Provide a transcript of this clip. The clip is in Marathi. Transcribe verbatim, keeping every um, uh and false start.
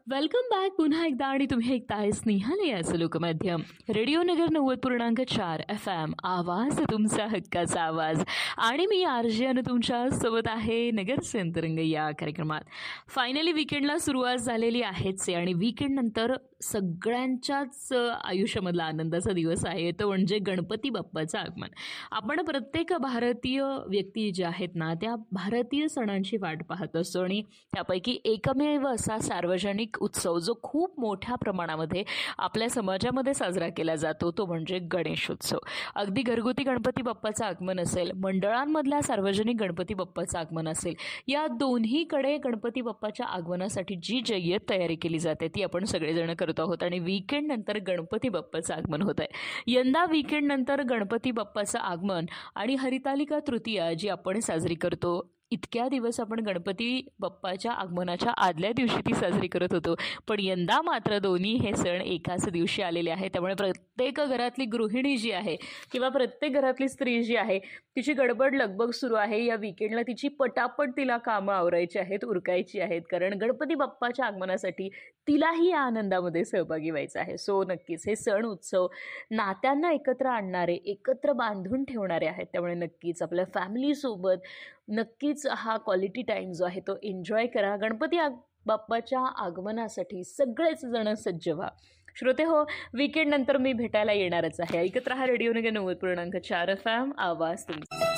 वेलकम बॅक पुन्हा एकदा आणि तुम्ही ऐकताय स्नेहल याचं लोकमाध्यम रेडिओ नगर नव्वद पूर्णांक चार एफ एम आवाज तुमचा हक्काचा आवाज आणि मी आर जे अनु तुमच्या सोबत आहे नगर अंतरंग या कार्यक्रमात. फायनली विकेंडला सुरुवात झालेली आहेच आहे आणि विकेंडनंतर सगळ्यांच्याच आयुष्यामधला आनंदाचा दिवस आहे तो म्हणजे गणपती बाप्पाचं आगमन. आपण प्रत्येक भारतीय व्यक्ती ज्या आहेत ना त्या भारतीय सणांची वाट पाहत असतो आणि त्यापैकी एकमेव असा सार्वजनिक उत्सव जो खूप मोठ्या प्रमाणामध्ये आपल्या समाजामध्ये साजरा केला जातो तो म्हणजे गणेशोत्सव. अगदी घरगुती गणपती बाप्पाचं आगमन असेल, मंडळांमधल्या सार्वजनिक गणपती बाप्पाचं आगमन असेल, या दोन्हीकडे गणपती बाप्पाच्या आगमनासाठी जी जय्यत तयारी केली जाते ती आपण सगळेजण करत आहोत आणि वीकेंड नंतर गणपती बाप्पाचं आगमन होत आहे. यंदा वीकेंड नंतर गणपती बाप्पाचं आगमन आणि हरितालिका तृतीया जी आपण साजरी करतो, इतक्या दिवस आपण गणपती बाप्पाच्या आगमनाच्या आदल्या दिवशी ती साजरी करत होतो, पण यंदा मात्र दोन्ही हे सण एकाच दिवशी आलेले आहे. त्यामुळे प्रत्येक घरातली गृहिणी जी आहे किंवा प्रत्येक घरातली स्त्री जी आहे तिची गडबड लगबग सुरू आहे. या विकेंडला तिची पटापट तिला कामं आवरायची आहेत, उरकायची आहेत, कारण गणपती बाप्पाच्या आगमनासाठी तिलाही या आनंदामध्ये सहभागी व्हायचं आहे. सो नक्कीच हे सण उत्सव नात्यांना एकत्र आणणारे, एकत्र बांधून ठेवणारे आहेत. त्यामुळे नक्कीच आपल्या फॅमिलीसोबत नक्कीच हा क्वालिटी टाईम जो आहे तो एन्जॉय करा. गणपती आग बाप्पाच्या आगमनासाठी सगळेच जण सज्ज व्हा. श्रोते हो, वीकेंड नंतर मी भेटायला येणारच आहे. ऐकत रहा रेडिओ नगर नव्वद पूर्णांक चार एफ एम आवाज तुमचा.